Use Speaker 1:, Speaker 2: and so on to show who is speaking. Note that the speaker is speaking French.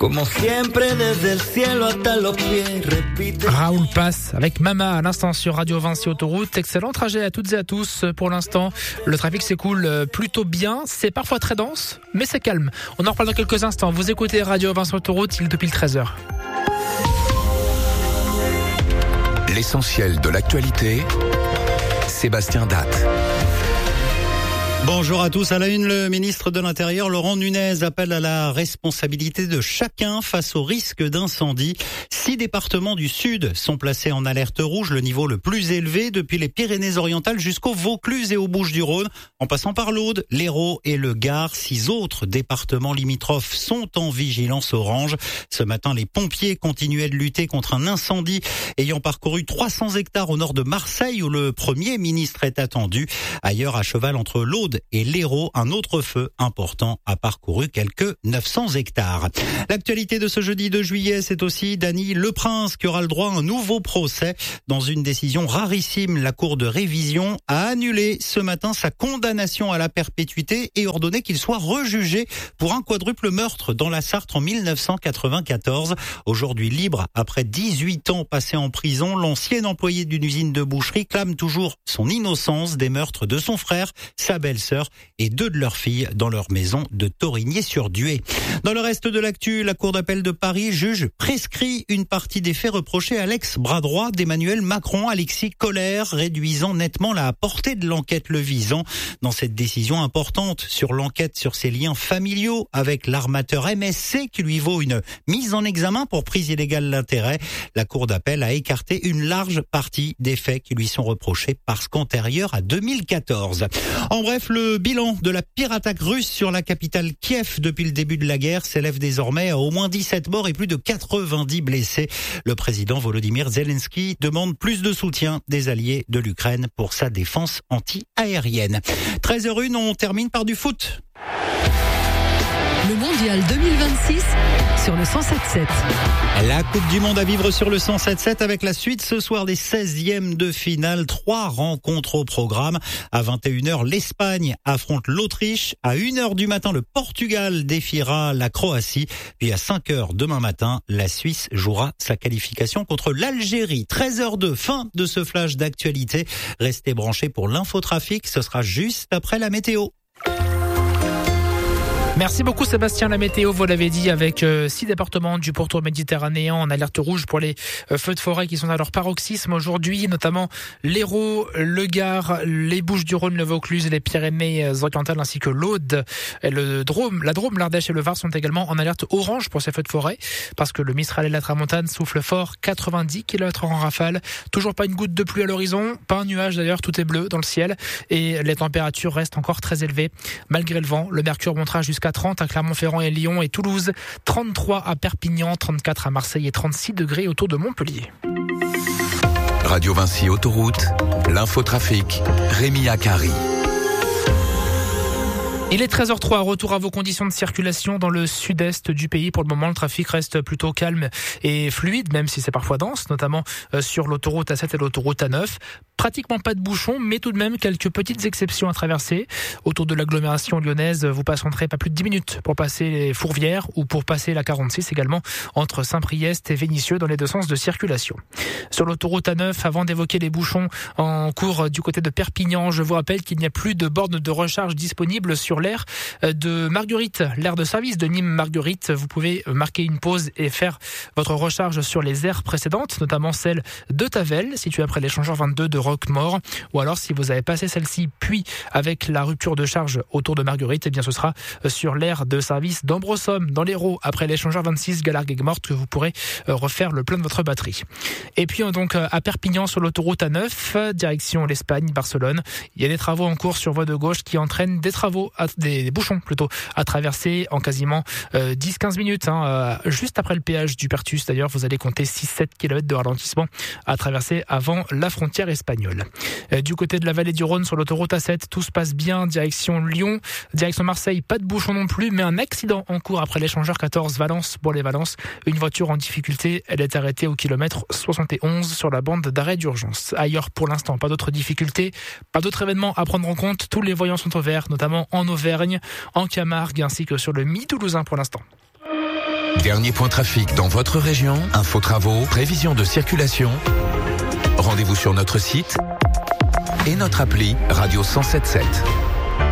Speaker 1: Como siempre desde el cielo hasta los pies, repite.
Speaker 2: Raoul passe avec Mama à l'instant sur Radio Vinci Autoroute. Excellent trajet à toutes et à tous pour l'instant. Le trafic s'écoule plutôt bien. C'est parfois très dense, mais c'est calme. On en reparle dans quelques instants. Vous écoutez Radio Vinci Autoroute, il est depuis le 13h.
Speaker 3: L'essentiel de l'actualité, Sébastien Datte.
Speaker 4: Bonjour à tous. À la une, le ministre de l'Intérieur, Laurent Nunez, appelle à la responsabilité de chacun face au risque d'incendie. 6 départements du Sud sont placés en alerte rouge, le niveau le plus élevé depuis les Pyrénées-Orientales jusqu'au Vaucluse et aux Bouches-du-Rhône, en passant par l'Aude, l'Hérault et le Gard. 6 autres départements limitrophes sont en vigilance orange. Ce matin, les pompiers continuaient de lutter contre un incendie ayant parcouru 300 hectares au nord de Marseille où le Premier ministre est attendu. Ailleurs, à cheval entre l'Aude et l'Hérault, un autre feu important a parcouru quelques 900 hectares. L'actualité de ce jeudi 2 juillet, c'est aussi Dany Leprince qui aura le droit à un nouveau procès. Dans une décision rarissime, la Cour de révision a annulé ce matin sa condamnation à la perpétuité et ordonné qu'il soit rejugé pour un quadruple meurtre dans la Sarthe en 1994. Aujourd'hui libre, après 18 ans passés en prison, l'ancien employé d'une usine de boucherie clame toujours son innocence des meurtres de son frère, sa belle-sœur et 2 de leurs filles dans leur maison de Thorigné-sur-Dué. Dans le reste de l'actu, la Cour d'appel de Paris juge prescrit une partie des faits reprochés à l'ex-bras droit d'Emmanuel Macron, Alexis Kohler, réduisant nettement la portée de l'enquête le visant. Dans cette décision importante sur l'enquête sur ses liens familiaux avec l'armateur MSC qui lui vaut une mise en examen pour prise illégale d'intérêt, la Cour d'appel a écarté une large partie des faits qui lui sont reprochés parce qu'antérieurs à 2014. En bref, le bilan de la pire attaque russe sur la capitale Kiev depuis le début de la guerre s'élève désormais à au moins 17 morts et plus de 90 blessés. Le président Volodymyr Zelensky demande plus de soutien des alliés de l'Ukraine pour sa défense anti-aérienne. 13h01, on termine par du foot.
Speaker 5: Le Mondial 2026 sur le 107.7.
Speaker 4: La Coupe du Monde à vivre sur le 107.7 avec la suite ce soir des 16e de finale. 3 rencontres au programme. À 21h, l'Espagne affronte l'Autriche. À 1h du matin, le Portugal défiera la Croatie. Puis à 5h demain matin, la Suisse jouera sa qualification contre l'Algérie. 13h02, fin de ce flash d'actualité. Restez branchés pour l'infotrafic. Ce sera juste après la météo.
Speaker 2: Merci beaucoup Sébastien. La météo, vous l'avez dit, avec 6 départements du pourtour méditerranéen en alerte rouge pour les feux de forêt qui sont à leur paroxysme aujourd'hui, notamment l'Hérault, le Gard, les Bouches-du-Rhône, le Vaucluse, les Pyrénées-Orientales ainsi que l'Aude, la Drôme, l'Ardèche et le Var sont également en alerte orange pour ces feux de forêt parce que le Mistral et la Tramontane soufflent fort, 90 km en rafale. Toujours pas une goutte de pluie à l'horizon, pas un nuage d'ailleurs, tout est bleu dans le ciel et les températures restent encore très élevées malgré le vent. Le mercure montera jusqu'à 30 à Clermont-Ferrand et Lyon et Toulouse, 33 à Perpignan, 34 à Marseille et 36 degrés autour de Montpellier.
Speaker 3: Radio Vinci Autoroute, l'infotrafic, Rémi Akari.
Speaker 2: Il est 13h03, retour à vos conditions de circulation dans le sud-est du pays. Pour le moment, le trafic reste plutôt calme et fluide, même si c'est parfois dense, notamment sur l'autoroute A7 et l'autoroute A9. Pratiquement pas de bouchons, mais tout de même quelques petites exceptions à traverser. Autour de l'agglomération lyonnaise, vous passerez pas plus de 10 minutes pour passer les Fourvières ou pour passer la 46 également entre Saint-Priest et Vénissieux dans les 2 sens de circulation. Sur l'autoroute A9, avant d'évoquer les bouchons en cours du côté de Perpignan, je vous rappelle qu'il n'y a plus de bornes de recharge disponibles sur l'aire de Marguerite, l'aire de service de Nîmes-Marguerite. Vous pouvez marquer une pause et faire votre recharge sur les aires précédentes, notamment celle de Tavel, située après l'échangeur 22 de Roquemort. Ou alors, si vous avez passé celle-ci, puis avec la rupture de charge autour de Marguerite, eh bien, ce sera sur l'aire de service d'Ambrosomme, dans l'Hérault, après l'échangeur 26 Galargues-Morte, que vous pourrez refaire le plein de votre batterie. Et puis, donc, à Perpignan, sur l'autoroute A9, direction l'Espagne, Barcelone, il y a des travaux en cours sur voie de gauche qui entraînent des bouchons plutôt à traverser en quasiment 10-15 minutes. Juste après le péage du Pertus, d'ailleurs, vous allez compter 6-7 km de ralentissement à traverser avant la frontière espagnole. Du côté de la vallée du Rhône, sur l'autoroute A7, tout se passe bien, direction Lyon, direction Marseille, pas de bouchons non plus, mais un accident en cours après l'échangeur 14 Valence, Bourg-les-Valence. Une voiture en difficulté, elle est arrêtée au kilomètre 71 sur la bande d'arrêt d'urgence. Ailleurs, pour l'instant, pas d'autres difficultés, pas d'autres événements à prendre en compte. Tous les voyants sont au vert, notamment en Auvergne, en Camargue, ainsi que sur le Mi-Toulousain pour l'instant.
Speaker 3: Dernier point trafic dans votre région, info travaux, prévision de circulation. Rendez-vous sur notre site et notre appli Radio 107.7.